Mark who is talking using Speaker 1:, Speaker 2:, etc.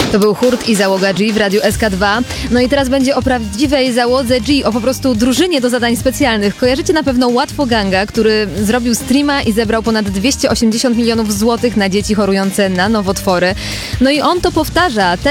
Speaker 1: To był Hurt i załoga G w Radiu SK2. No i teraz będzie o prawdziwej załodze G, o po prostu drużynie do zadań specjalnych. Kojarzycie na pewno Łatwo Ganga, który zrobił streama i zebrał ponad 280 milionów złotych na dzieci chorujące na nowotwory. No i on to powtarza.